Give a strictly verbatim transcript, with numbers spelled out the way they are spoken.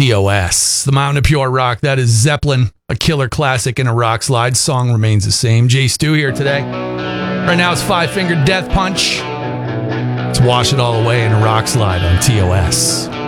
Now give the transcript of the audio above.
T O S, the Mountain of Pure Rock. That is Zeppelin, a killer classic and a rock slide. Song remains the same. Jay Stu here today. Right now it's Five Finger Death Punch. Let's wash it all away in a rock slide on T O S.